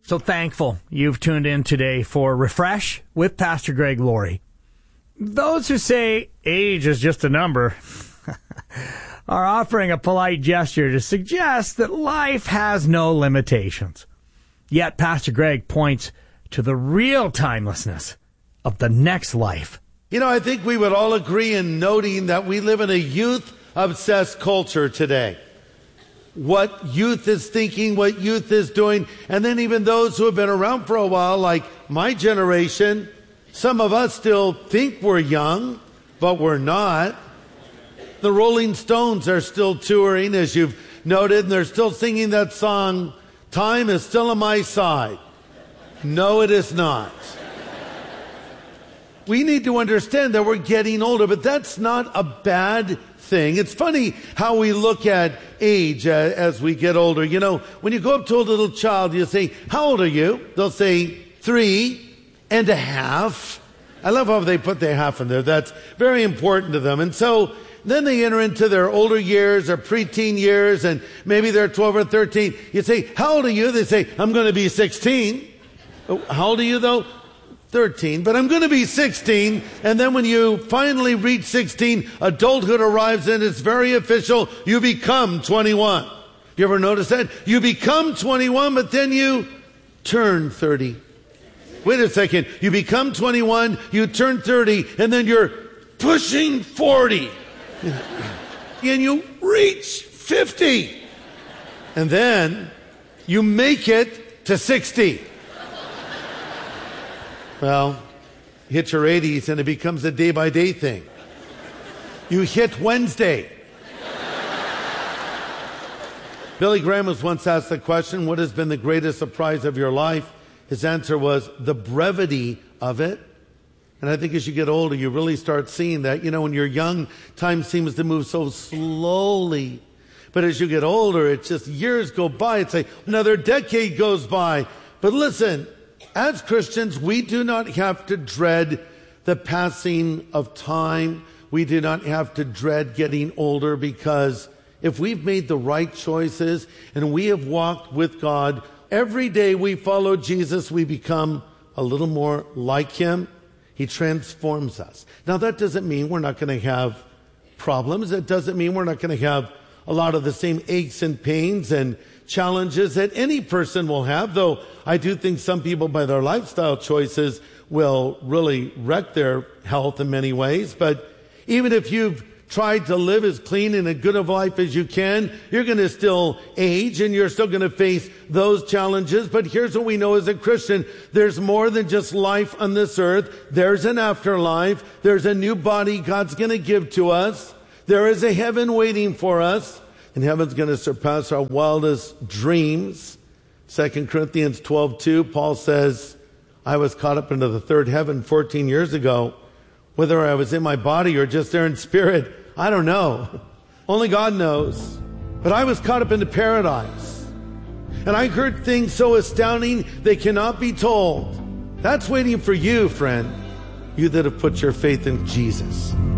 So thankful you've tuned in today for Refresh with Pastor Greg Laurie. Those who say age is just a number are offering a polite gesture to suggest that life has no limitations. Yet Pastor Greg points to the real timelessness of the next life. You know, I think we would all agree in noting that we live in a youth-obsessed culture today. What youth is thinking, what youth is doing, and then even those who have been around for a while, like my generation, some of us still think we're young, but we're not. The Rolling Stones are still touring, as you've noted, and they're still singing that song, "Time is Still on My Side." No, it is not. We need to understand that we're getting older, but that's not a bad thing. It's funny how we look at age as we get older. You know, when you go up to a little child, you say, "How old are you?" They'll say 3.5. I love how they put the half in there. That's very important to them. And so then they enter into their older years or preteen years, and maybe they're 12 or 13. You say, "How old are you?" They say, "I'm going to be 16. How old are you though? 13, but I'm going to be 16. And then when you finally reach 16, adulthood arrives and it's very official. You become 21. You ever notice that? You become 21, but then you turn 30. Wait a second. You become 21, you turn 30, and then you're pushing 40. And you reach 50. And then you make it to 60. Well, hit your 80s and it becomes a day-by-day thing. You hit Wednesday. Billy Graham was once asked the question, what has been the greatest surprise of your life? His answer was the brevity of it. And I think as you get older, you really start seeing that. You know, when you're young, time seems to move so slowly. But as you get older, it's just years go by. It's like another decade goes by. But listen, as Christians, we do not have to dread the passing of time. We do not have to dread getting older, because if we've made the right choices and we have walked with God, every day we follow Jesus, we become a little more like Him. He transforms us. Now, that doesn't mean we're not going to have problems. It doesn't mean we're not going to have a lot of the same aches and pains and challenges that any person will have, though I do think some people, by their lifestyle choices, will really wreck their health in many ways. But even if you've tried to live as clean and as good of life as you can, you're going to still age and you're still going to face those challenges. But here's what we know as a Christian. There's more than just life on this earth. There's an afterlife. There's a new body God's going to give to us. There is a heaven waiting for us. And heaven's going to surpass our wildest dreams. 2 Corinthians 12:2, Paul says, I was caught up into the third heaven 14 years ago. Whether I was in my body or just there in spirit, I don't know. Only God knows. But I was caught up into paradise. And I heard things so astounding they cannot be told. That's waiting for you, friend. You that have put your faith in Jesus.